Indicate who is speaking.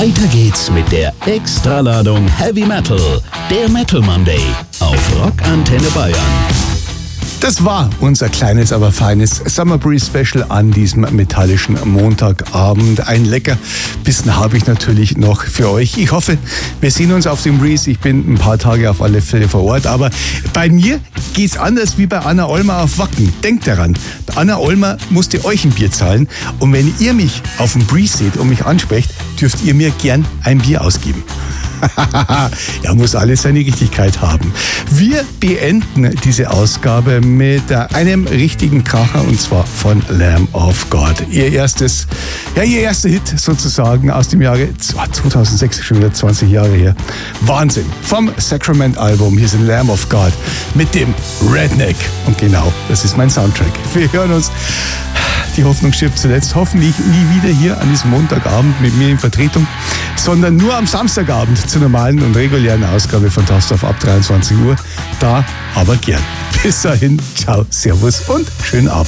Speaker 1: Weiter geht's mit der Extraladung Heavy Metal, der Metal Monday auf Rock Antenne Bayern.
Speaker 2: Das war unser kleines, aber feines Summer Breeze Special an diesem metallischen Montagabend. Ein lecker Bissen habe ich natürlich noch für euch. Ich hoffe, wir sehen uns auf dem Breeze. Ich bin ein paar Tage auf alle Fälle vor Ort, aber bei mir geht's anders wie bei Anna Ollmer auf Wacken. Denkt daran, Anna Ollmer musste euch ein Bier zahlen und wenn ihr mich auf dem Breeze seht und mich ansprecht, dürft ihr mir gern ein Bier ausgeben. Ja, muss alles seine Richtigkeit haben. Wir beenden diese Ausgabe mit einem richtigen Kracher und zwar von Lamb of God. Ihr erster Hit sozusagen aus dem Jahre 2006, schon wieder 20 Jahre her. Wahnsinn. Vom Sacrament-Album. Hier sind Lamb of God mit dem Redneck. Und genau, das ist mein Soundtrack. Wir hören uns. Die Hoffnung stirbt zuletzt. Hoffentlich nie wieder hier an diesem Montagabend mit mir in Vertretung, sondern nur am Samstagabend zur normalen und regulären Ausgabe von Tausendorf ab 23 Uhr. Da aber gern. Bis dahin, ciao, servus und schönen Abend.